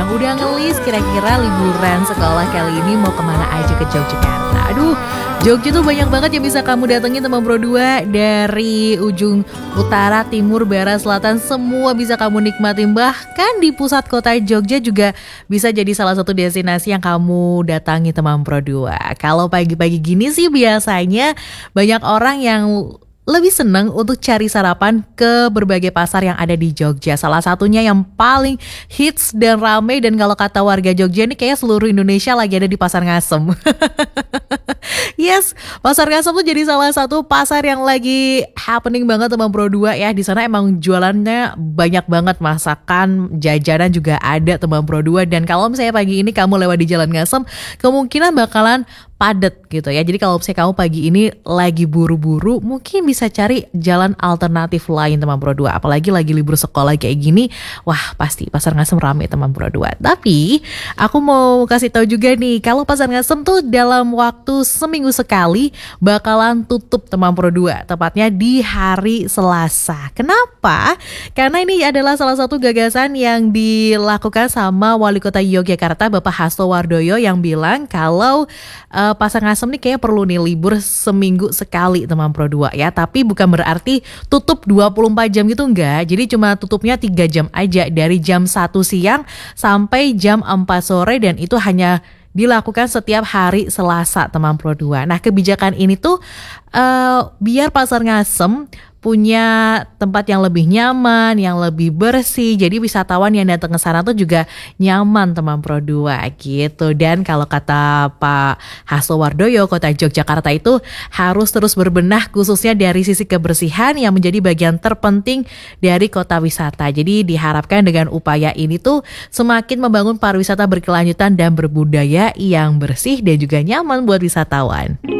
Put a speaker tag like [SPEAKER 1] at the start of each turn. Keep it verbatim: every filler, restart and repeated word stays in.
[SPEAKER 1] udah ngelis kira-kira liburan sekolah kali ini mau kemana aja ke Yogyakarta? Aduh, Jogja tuh banyak banget yang bisa kamu datengin teman Pro dua. Dari ujung utara, timur, barat, selatan, semua bisa kamu nikmatin. Bahkan di pusat kota Jogja juga bisa jadi salah satu destinasi yang kamu datangi teman Pro dua. Kalau pagi-pagi gini sih biasanya banyak orang yang lebih seneng untuk cari sarapan ke berbagai pasar yang ada di Jogja. Salah satunya yang paling hits dan rame, dan kalau kata warga Jogja ini kayak seluruh Indonesia lagi ada di Pasar Ngasem. Yes, Pasar Ngasem tuh jadi salah satu pasar yang lagi happening banget teman Pro dua ya. Di sana emang jualannya banyak banget, masakan, jajanan juga ada teman Pro dua. Dan kalau misalnya pagi ini kamu lewat di Jalan Ngasem, kemungkinan bakalan padat gitu ya. Jadi kalau misalnya kamu pagi ini lagi buru-buru, mungkin bisa cari jalan alternatif lain teman Pro dua. Apalagi lagi libur sekolah kayak gini, wah pasti Pasar Ngasem rame teman Pro dua. Tapi aku mau kasih tahu juga nih, kalau Pasar Ngasem tuh dalam waktu seminggu sekali bakalan tutup teman Pro dua, tepatnya di hari Selasa. Kenapa? Karena ini adalah salah satu gagasan yang dilakukan sama Wali Kota Yogyakarta Bapak Hasto Wardoyo, yang bilang kalau uh, Pasar Ngasem nih kayak perlu nih libur seminggu sekali teman Pro dua ya. Tapi bukan berarti tutup dua puluh empat jam gitu, enggak. Jadi cuma tutupnya tiga jam aja, dari jam satu siang sampai jam empat sore, dan itu hanya dilakukan setiap hari Selasa teman Pro dua. Nah, kebijakan ini tuh uh, biar Pasar Ngasem punya tempat yang lebih nyaman, yang lebih bersih. Jadi wisatawan yang datang ke sana tuh juga nyaman teman Pro dua gitu. Dan kalau kata Pak Hasto Wardoyo, Kota Yogyakarta itu harus terus berbenah khususnya dari sisi kebersihan yang menjadi bagian terpenting dari kota wisata. Jadi diharapkan dengan upaya ini tuh semakin membangun pariwisata berkelanjutan dan berbudaya yang bersih dan juga nyaman buat wisatawan.